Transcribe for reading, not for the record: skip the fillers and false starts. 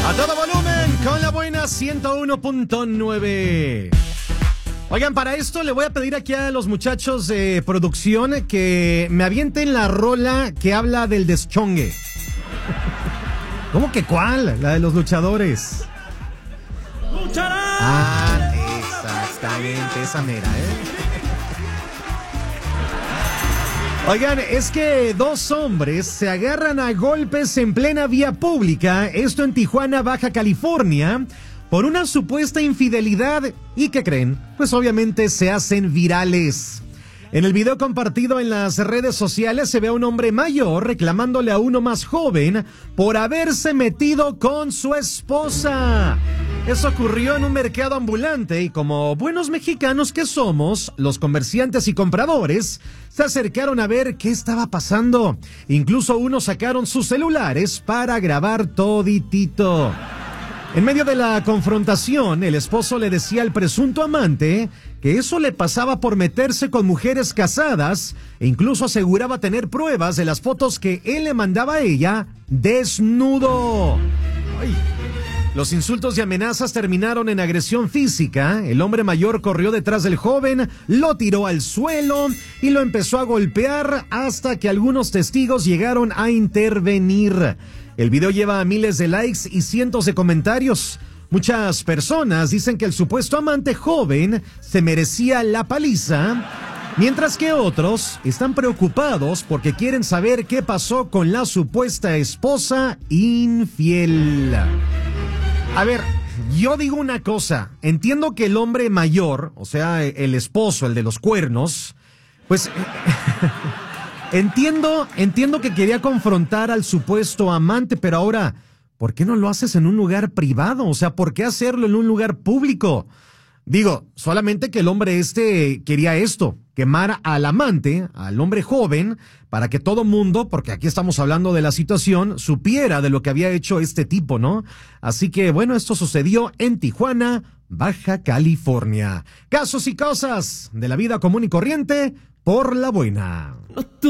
A todo volumen, con la buena 101.9. Oigan, para esto le voy a pedir aquí a los muchachos de producción que me avienten la rola que habla del deschongue. ¿Cómo que cuál? La de los luchadores. ¡Lucharán! Ah, exactamente, esa mera, Oigan, es que dos hombres se agarran a golpes en plena vía pública, esto en Tijuana, Baja California, por una supuesta infidelidad. ¿Y qué creen? Pues obviamente se hacen virales. En el video compartido en las redes sociales se ve a un hombre mayor reclamándole a uno más joven por haberse metido con su esposa. Eso ocurrió en un mercado ambulante y como buenos mexicanos que somos, los comerciantes y compradores se acercaron a ver qué estaba pasando. Incluso unos sacaron sus celulares para grabar toditito. En medio de la confrontación, el esposo le decía al presunto amante que eso le pasaba por meterse con mujeres casadas e incluso aseguraba tener pruebas de las fotos que él le mandaba a ella desnudo. Ay. Los insultos y amenazas terminaron en agresión física. El hombre mayor corrió detrás del joven, lo tiró al suelo y lo empezó a golpear hasta que algunos testigos llegaron a intervenir. El video lleva miles de likes y cientos de comentarios. Muchas personas dicen que el supuesto amante joven se merecía la paliza, mientras que otros están preocupados porque quieren saber qué pasó con la supuesta esposa infiel. A ver, yo digo una cosa, entiendo que el hombre mayor, o sea, el esposo, el de los cuernos, pues entiendo que quería confrontar al supuesto amante, pero ahora, ¿por qué no lo haces en un lugar privado? O sea, ¿por qué hacerlo en un lugar público? Digo, solamente que el hombre quería esto, quemar al amante, al hombre joven, para que todo mundo, porque aquí estamos hablando de la situación, supiera de lo que había hecho este tipo, ¿no? Así que, bueno, esto sucedió en Tijuana, Baja California. Casos y cosas de la vida común y corriente por la buena.